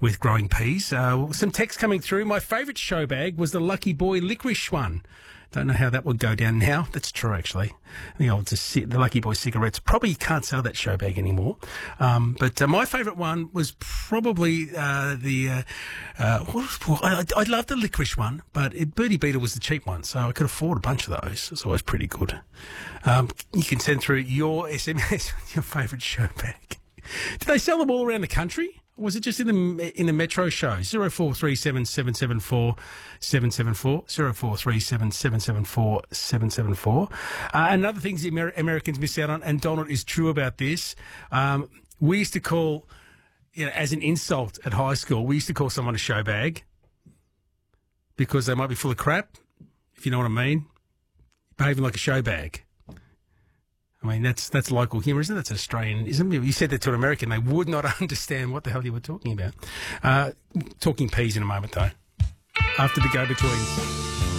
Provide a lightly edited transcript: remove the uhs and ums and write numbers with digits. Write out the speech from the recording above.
with growing peas. Some text coming through. My favourite show bag was the Lucky Boy licorice one. Don't know how that would go down now. That's true, actually. The Lucky Boy cigarettes. Probably can't sell that show bag anymore. But my favourite one was probably I love the licorice one, but Birdie Beetle was the cheap one, so I could afford a bunch of those. It's always pretty good. You can send through your SMS, your favourite show bag. Do they sell them all around the country? Or was it just in the metro show? 0437 774 774 0437 774 774. Another thing the Americans miss out on, and Donald is true about this, we used to call, as an insult at high school, we used to call someone a show bag because they might be full of crap, if you know what I mean. Behaving like a show bag. I mean, that's local humour, isn't it? That's Australian, isn't it? You said that to an American, they would not understand what the hell you were talking about. Talking peas in a moment, though. After the Go-Betweens.